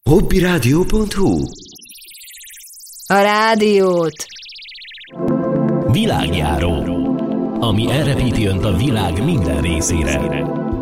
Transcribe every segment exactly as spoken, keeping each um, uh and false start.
hobbiradio pont hu. A rádiót. Világjáró, ami elrepíti önt a világ minden részére.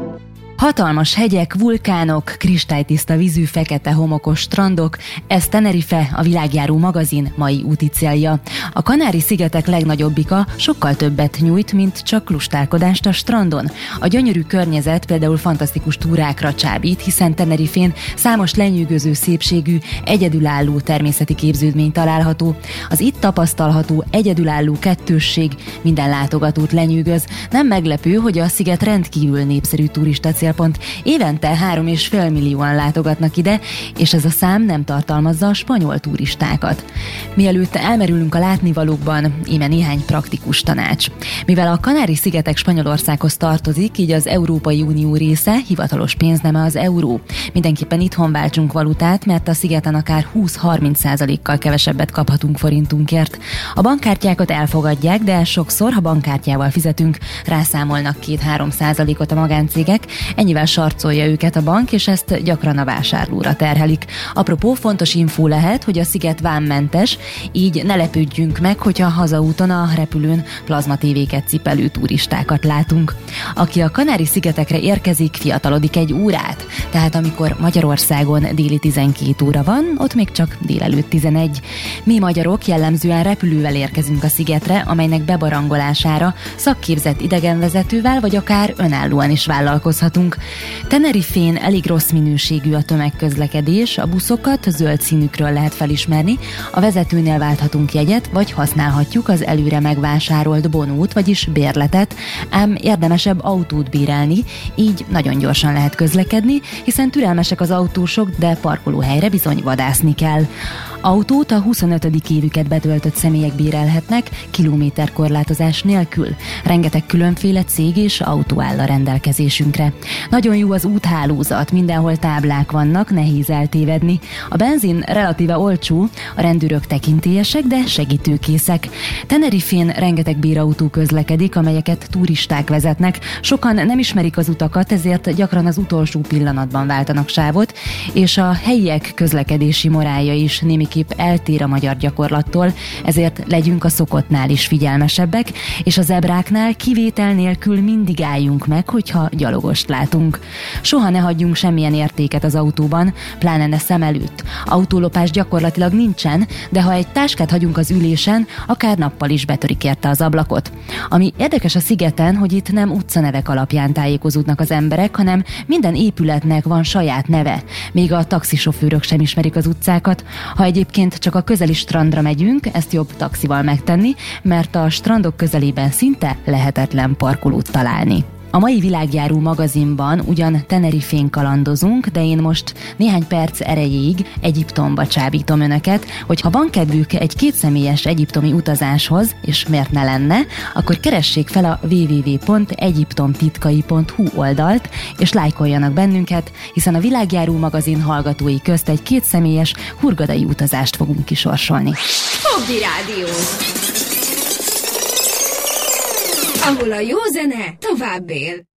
Hatalmas hegyek, vulkánok, kristálytiszta vízű, fekete homokos strandok, ez Tenerife, a Világjáró magazin mai úti célja. A Kanári-szigetek legnagyobbika sokkal többet nyújt, mint csak lustálkodást a strandon. A gyönyörű környezet például fantasztikus túrákra csábít, hiszen Tenerifén számos lenyűgöző szépségű, egyedülálló természeti képződmény található. Az itt tapasztalható egyedülálló kettősség minden látogatót lenyűgöz. Nem meglepő, hogy a sziget rendkívül népszerű turista célpont. Évente három és fél millióan látogatnak ide, és ez a szám nem tartalmazza a spanyol turistákat. Mielőtt elmerülünk a látnivalókban, íme néhány praktikus tanács. Mivel a Kanári-szigetek Spanyolországhoz tartozik, így az Európai Unió része, hivatalos pénzneme az euró. Mindenképpen itthon váltsunk valutát, mert a szigeten akár húsz-harminc százalékkal kevesebbet kaphatunk forintunkért. A bankkártyákat elfogadják, de sokszor, ha bankkártyával fizetünk, rászámolnak két-három százalékot a magáncégek, ennyivel sarcolja őket a bank, és ezt gyakran a vásárlóra terhelik. Apropó, fontos infó lehet, hogy a sziget vámmentes, így ne lepődjünk meg, hogyha hazaúton a repülőn plazmatévéket cipelő turistákat látunk. Aki a Kanári-szigetekre érkezik, fiatalodik egy órát, tehát amikor Magyarországon déli tizenkét óra van, ott még csak délelőtt tizenegy. Mi magyarok jellemzően repülővel érkezünk a szigetre, amelynek bebarangolására szakképzett idegenvezetővel vagy akár önállóan is vállalkozhatunk. Tenerifén elég rossz minőségű a tömegközlekedés, a buszokat zöld színükről lehet felismerni, a vezetőnél válthatunk jegyet, vagy használhatjuk az előre megvásárolt bonót, vagyis bérletet, ám érdemesebb autót bérelni, így nagyon gyorsan lehet közlekedni, hiszen türelmesek az autósok, de parkolóhelyre bizony vadászni kell. Autót a huszonötödik évüket betöltött személyek bérelhetnek, kilométerkorlátozás nélkül. Rengeteg különféle cég és autó áll a rendelkezésünkre. Nagyon jó az úthálózat, mindenhol táblák vannak, nehéz eltévedni. A benzin relatíve olcsó, a rendőrök tekintélyesek, de segítőkészek. Tenerifén rengeteg bérautó közlekedik, amelyeket turisták vezetnek. Sokan nem ismerik az utakat, ezért gyakran az utolsó pillanatban váltanak sávot, és a helyiek közlekedési morálja is némiképp eltér a magyar gyakorlattól, ezért legyünk a szokottnál is figyelmesebbek, és a zebráknál kivétel nélkül mindig álljunk meg, hogyha gyalogost látunk. Soha ne hagyjunk semmilyen értéket az autóban, pláne ne szem előtt. Autólopás gyakorlatilag nincsen, de ha egy táskát hagyunk az ülésen, akár nappal is betörik érte az ablakot. Ami érdekes a szigeten, hogy itt nem utcanevek alapján tájékozódnak az emberek, hanem minden épületnek van saját neve. Még a taxisofőrök sem ismerik az utcákat. Ha egyébként csak a közeli strandra megyünk, ezt jobb taxival megtenni, mert a strandok közelében szinte lehetetlen parkolót találni. A mai Világjáró magazinban ugyan Tenerifén kalandozunk, de én most néhány perc erejéig Egyiptomba csábítom önöket, hogy ha van kedvük egy kétszemélyes egyiptomi utazáshoz, és miért ne lenne, akkor keressék fel a double-u double-u double-u pont egyiptomtitkai pont hu oldalt, és lájkoljanak bennünket, hiszen a Világjáró magazin hallgatói közt egy kétszemélyes hurgadai utazást fogunk kisorsolni. Hobby Rádió, ahol a jó zene tovább él.